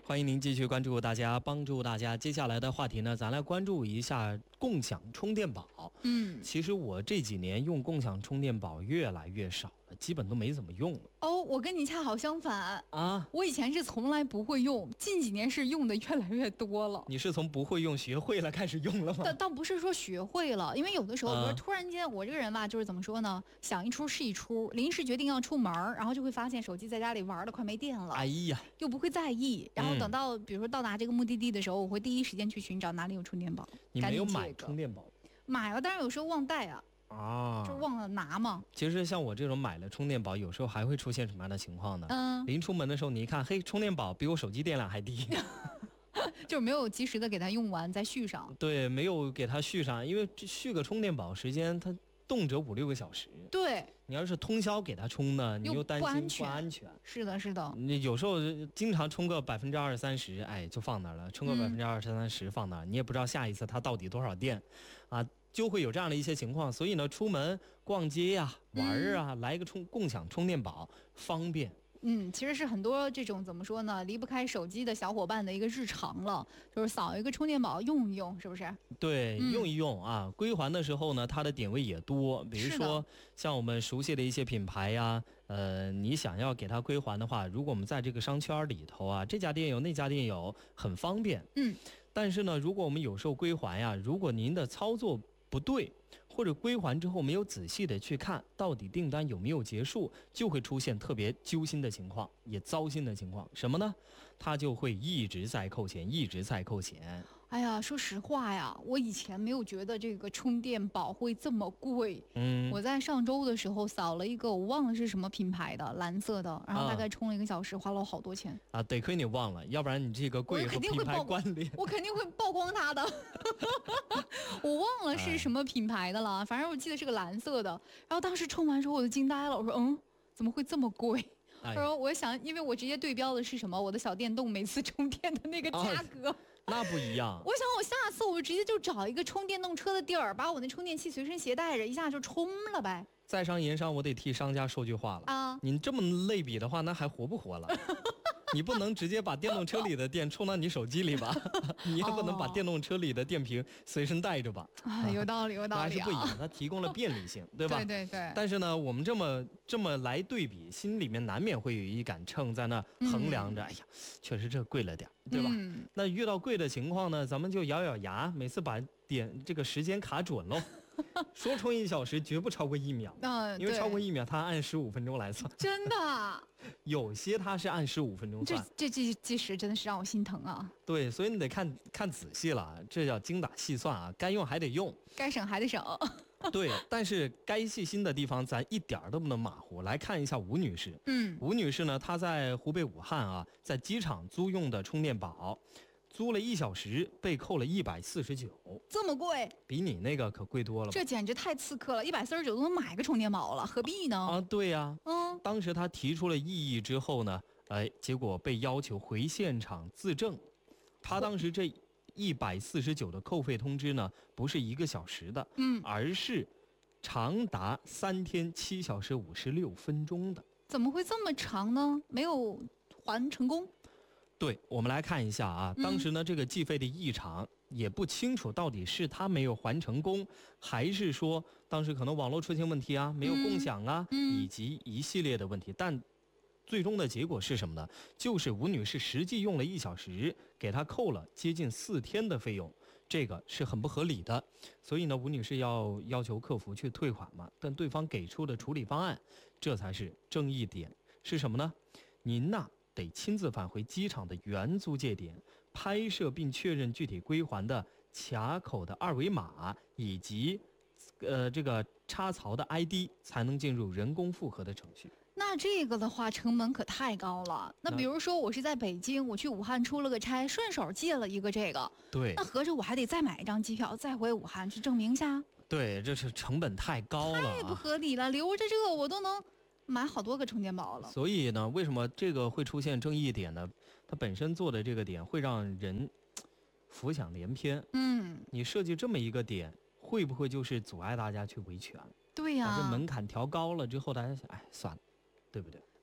欢迎您继续关注大家，帮助大家。接下来的话题呢，咱来关注一下共享充电宝。其实我这几年用共享充电宝越来越少了，基本都没怎么用了。 哦，我跟你恰好相反啊！ 我以前是从来不会用，近几年是用的越来越多了。 你是从不会用学会了开始用了吗？ 倒不是说学会了，因为有的时候，比如突然间我这个人吧，就是怎么说呢，想一出是一出，临时决定要出门，然后就会发现手机在家里玩的快没电了。 哎呀， 又不会在意，然后等到比如说到达这个目的地的时候，我会第一时间去寻找哪里有充电宝。 你没有买充电宝？ 买了，但是有时候忘带啊。就忘了拿嘛。 其实像我这种买了充电宝，有时候还会出现什么样的情况呢？临出门的时候，你一看，嘿，充电宝比我手机电量还低， 就是没有及时的给它用完再续上。 对，没有给它续上，因为续个充电宝时间它动辄5-6个小时。 对， 你要是通宵给它充呢，你又担心不安全。 是的，是的。 你有时候经常充个20-30%，哎，就放那儿了，充个20-30%放那儿，你也不知道下一次它到底多少电，啊。就会有这样的一些情况，所以呢，出门逛街呀、玩啊，来个共享充电宝方便。 其实是很多这种怎么说呢，离不开手机的小伙伴的一个日常了，就是扫一个充电宝用一用，是不是？ 对，用一用啊。归还的时候呢，它的点位也多，比如说像我们熟悉的一些品牌呀，你想要给它归还的话，如果我们在这个商圈里头啊，这家店有那家店有，很方便。但是呢，如果我们有时候归还呀，如果您的操作不对，或者归还之后没有仔细的去看到底订单有没有结束，就会出现特别揪心的情况，也糟心的情况。什么呢？它就会一直在扣钱，一直在扣钱。 哎呀，说实话呀，我以前没有觉得这个充电宝会这么贵。我在上周的时候扫了一个，我忘了是什么品牌的，蓝色的，然后大概充了1个小时，花了我好多钱啊！得亏你忘了，要不然你这个贵和品牌关联， 我肯定会曝光它的。我忘了是什么品牌的了，反正我记得是个蓝色的。然后当时充完之后我就惊呆了，我说怎么会这么贵？然后我想，因为我直接对标的是什么？我的小电动每次充电的那个价格。 那不一样。 我想我下次我直接就找一个充电动车的地儿，把我那充电器随身携带着，一下就充了呗。 在商言商，我得替商家说句话了啊！你这么类比的话，那还活不活了？你不能直接把电动车里的电充到你手机里吧？你也不能把电动车里的电瓶随身带着吧？ 有道理，有道理。 还是不一样，它提供了便利性，对吧？ 对。 但是呢，我们这么来对比，心里面难免会有一杆秤在那衡量着。哎呀，确实这贵了点，对吧？那遇到贵的情况呢，咱们就咬咬牙，每次把这个时间卡准喽。说充1小时绝不超过1秒，因为超过1秒它按15分钟来算。 真的， 有些它是按15分钟算。 这计时真的是让我心疼啊。 对，所以你得看仔细了，这叫精打细算啊，该用还得用， 该省还得省。 对，但是该细心的地方咱一点都不能马虎。来看一下吴女士，吴女士呢，她在湖北武汉啊，在机场租用的充电宝。租了1小时，被扣了149， 这么贵？ 比你那个可贵多了。 这简直太刺客了！149都能买个充电宝了，何必呢？ 啊，对呀。当时他提出了异议之后呢，结果被要求回现场自证。他当时这149的扣费通知呢，不是1个小时的，而是长达3天7小时56分钟的。 怎么会这么长呢？没有还成功？ 对，我们来看一下啊，当时呢，这个计费的异常也不清楚，到底是他没有还成功，还是说当时可能网络出现问题啊，没有共享啊，以及一系列的问题。但最终的结果是什么呢？就是吴女士实际用了1小时，给她扣了接近4天的费用，这个是很不合理的。所以呢，吴女士要求客服去退款嘛，但对方给出的处理方案，这才是争议点是什么呢？您呐，得亲自返回机场的原租借点，拍摄并确认具体归还的卡口的2维码以及这个插槽的 ID， 才能进入人工复核的程序。 那这个的话成本可太高了。那比如说我是在北京，我去武汉出了个差，顺手借了一个这个， 对， 那合着我还得再买一张机票再回武汉去证明一下。 对，这是成本太高了， 太不合理了。留着这个我都能买好多个充电宝了。 所以呢，为什么这个会出现争议点呢？它本身做的这个点会让人浮想联翩。你设计这么一个点，会不会就是阻碍大家去维权？ 对呀， 把这门槛调高了之后，大家想，哎，算了，对不对？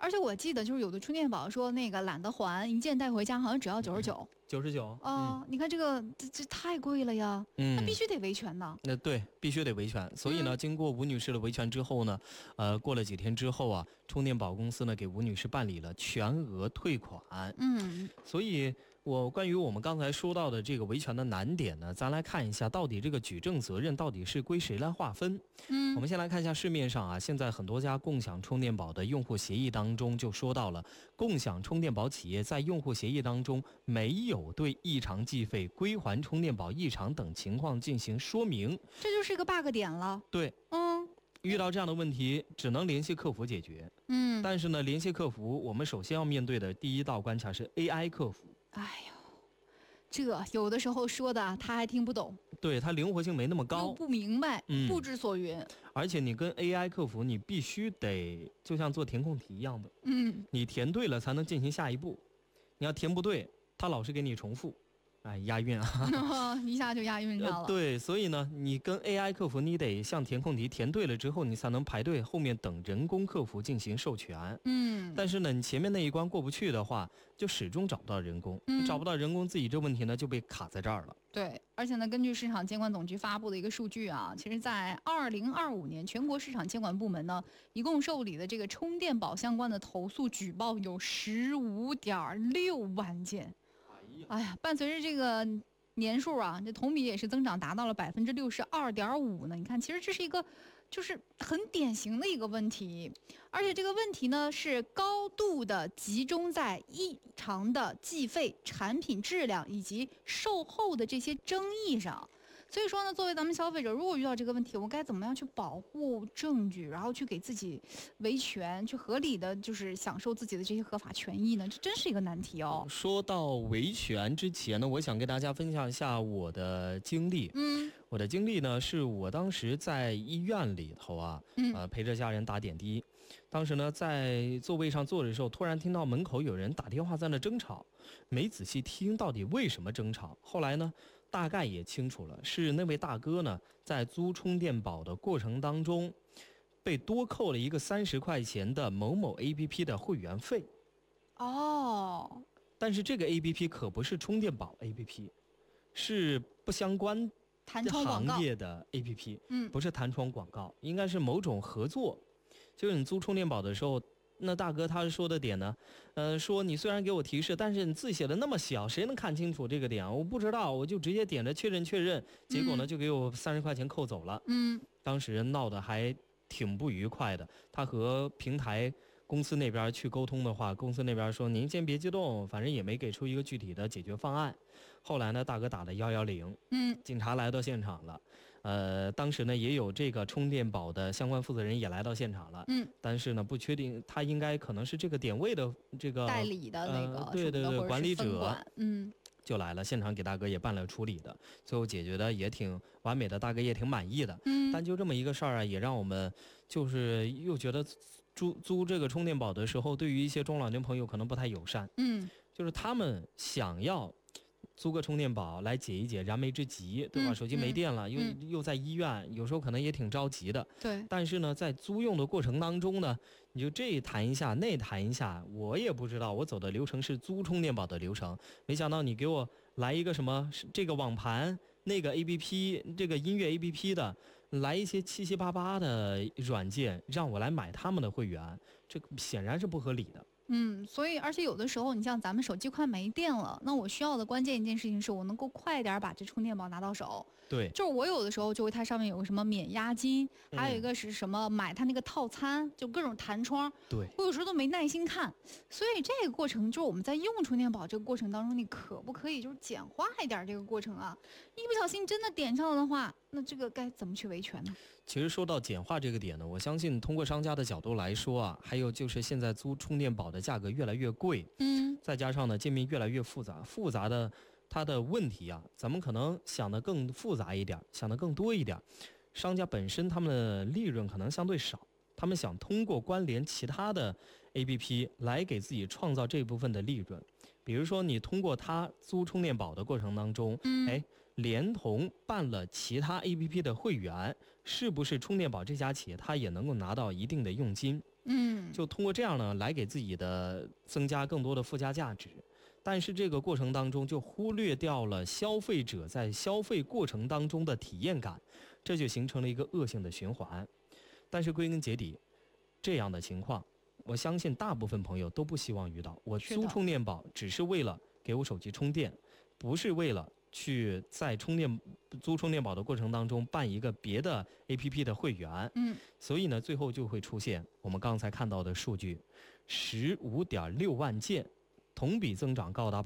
而且我记得就是有的充电宝说那个懒得还，一键带回家好像只要 99。 你看这太贵了呀，那必须得维权的。 那对，必须得维权。所以呢，经过吴女士的维权之后呢，过了几天之后啊，充电宝公司呢给吴女士办理了全额退款。所以关于我们刚才说到的这个维权的难点呢，咱来看一下到底这个举证责任到底是归谁来划分。我们先来看一下市面上啊，现在很多家共享充电宝的用户协议当中就说到了，共享充电宝企业在用户协议当中没有对异常计费、归还充电宝异常等情况进行说明， 这就是一个 bug 点了。 对，遇到这样的问题只能联系客服解决。但是呢，联系客服，我们首先要面对的第一道关卡是 AI 客服。 哎呦，这有的时候说的他还听不懂， 对，他灵活性没那么高， 又不明白，不知所云。 而且你跟 AI 客服，你必须得就像做填空题一样的，你填对了才能进行下一步，你要填不对，他老是给你重复。押韵啊一下就押韵上了。 对，所以呢，你跟 AI 客服，你得像填空题填对了之后，你才能排队后面等人工客服进行授权。但是呢，你前面那一关过不去的话，就始终找不到人工。你找不到人工，自己这问题呢就被卡在这儿了。 对，而且呢，根据市场监管总局发布的一个数据啊，其实在2025年，全国市场监管部门呢，一共受理的这个充电宝相关的投诉举报有15.6万件。哎呀，伴随着这个年数啊，这同比也是增长达到了62.5%呢。你看，其实这是一个就是很典型的一个问题，而且这个问题呢是高度的集中在异常的计费、产品质量以及售后的这些争议上。所以说呢，作为咱们消费者，如果遇到这个问题，我该怎么样去保护证据，然后去给自己维权，去合理的就是享受自己的这些合法权益呢？这真是一个难题哦。 说到维权之前呢，我想跟大家分享一下我的经历。我的经历呢，是我当时在医院里头啊，陪着家人打点滴。当时呢，在座位上坐的时候，突然听到门口有人打电话在那争吵，没仔细听到底为什么争吵。后来呢，大概也清楚了，是那位大哥呢，在租充电宝的过程当中，被多扣了一个30块钱的某某 APP 的会员费。但是这个 APP 可不是充电宝 APP， 是不相关行业的 APP，不是弹窗广告，应该是某种合作。就是你租充电宝的时候，那大哥他说的点呢，说你虽然给我提示，但是你字写的那么小，谁能看清楚这个点？我不知道，我就直接点着确认，结果呢就给我30块钱扣走了。当时闹得还挺不愉快的。他和平台公司那边去沟通的话，公司那边说您先别激动，反正也没给出一个具体的解决方案。后来呢，大哥打了110，警察来到现场了。当时呢也有这个充电宝的相关负责人也来到现场了，但是呢不确定他应该可能是这个点位的这个代理的那个对管理者， 就来了，现场给大哥也办了处理的，最后解决的也挺完美的，大哥也挺满意的。但就这么一个事儿啊，也让我们就是又觉得租这个充电宝的时候，对于一些中老年朋友可能不太友善。就是他们想要租个充电宝来解一解燃眉之急，对吧？手机没电了，又在医院，有时候可能也挺着急的。 对。 但是呢，在租用的过程当中呢，你就这谈一下，那谈一下，我也不知道，我走的流程是租充电宝的流程，没想到你给我来一个什么这个网盘，那个 APP， 这个音乐 APP 的，来一些七七八八的软件，让我来买他们的会员，这个显然是不合理的。 所以而且有的时候，你像咱们手机快没电了，那我需要的关键一件事情是我能够快点把这充电宝拿到手。 对， 就是我有的时候就会它上面有个什么免押金，还有一个是什么买它那个套餐，就各种弹窗。 对， 我有时候都没耐心看，所以这个过程就是我们在用充电宝这个过程当中，你可不可以就是简化一点这个过程啊？一不小心真的点上了的话，那这个该怎么去维权呢？ 其实说到简化这个点呢，我相信通过商家的角度来说啊，还有就是现在租充电宝的价格越来越贵，再加上呢界面越来越复杂的它的问题啊，咱们可能想得更复杂一点，想得更多一点。商家本身他们的利润可能相对少，他们想通过关联其他的 APP 来给自己创造这部分的利润。比如说你通过他租充电宝的过程当中，连同办了其他 APP 的会员，是不是充电宝这家企业它也能够拿到一定的佣金？ 就通过这样呢来给自己的增加更多的附加价值。但是这个过程当中就忽略掉了消费者在消费过程当中的体验感，这就形成了一个恶性的循环。但是归根结底，这样的情况，我相信大部分朋友都不希望遇到。我租充电宝只是为了给我手机充电，不是为了去在租充电宝的过程当中办一个别的 APP 的会员。所以呢，最后就会出现我们刚才看到的数据，15.6万件。同比增长高达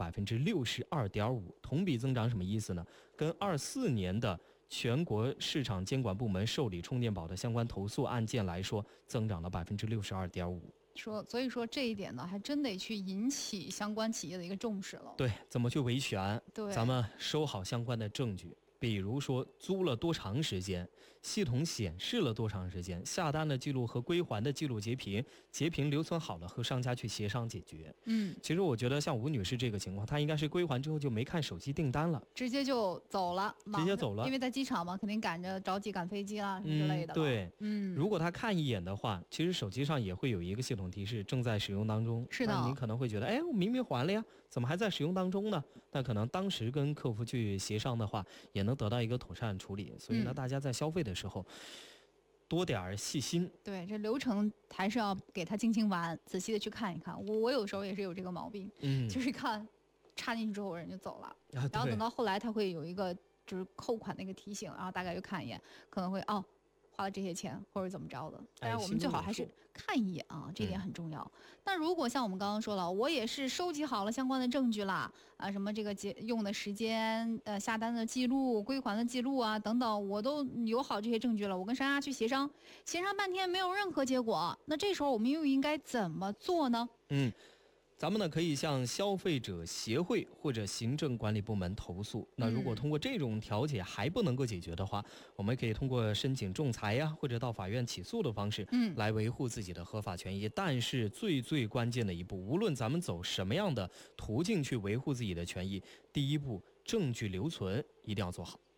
62.5%，同比增长什么意思呢？跟24年的全国市场监管部门受理充电宝的相关投诉案件来说，增长了62.5%。 所以说这一点呢，还真得去引起相关企业的一个重视了。 对，怎么去维权？ 对， 咱们收好相关的证据，比如说租了多长时间，系统显示了多长时间，下单的记录和归还的记录截屏留存好了，和商家去协商解决。其实我觉得像吴女士这个情况，她应该是归还之后就没看手机订单了， 直接就走了，因为在机场嘛，肯定着急赶飞机啦什么之类的。 对，如果她看一眼的话，其实手机上也会有一个系统提示正在使用当中。 是的， 你可能会觉得，哎，我明明还了呀，怎么还在使用当中呢？那可能当时跟客服去协商的话，也能得到一个妥善处理。所以呢，大家在消费的时候多点细心。 对，这流程还是要给他精心玩，仔细的去看一看。我有时候也是有这个毛病，就是看插进去之后人就走了，然后等到后来他会有一个就是扣款的一个提醒，然后大概就看一眼，可能会花了这些钱或者怎么着的。当然我们最好还是看一眼啊，这点很重要。那如果像我们刚刚说了，我也是收集好了相关的证据啦，什么这个用的时间、下单的记录、归还的记录啊等等，我都有好这些证据了，我跟商家去协商半天没有任何结果，那这时候我们又应该怎么做呢？ 咱们呢可以向消费者协会或者行政管理部门投诉。那如果通过这种调解还不能够解决的话，我们可以通过申请仲裁呀，或者到法院起诉的方式，来维护自己的合法权益。但是最关键的一步，无论咱们走什么样的途径去维护自己的权益，第一步证据留存一定要做好。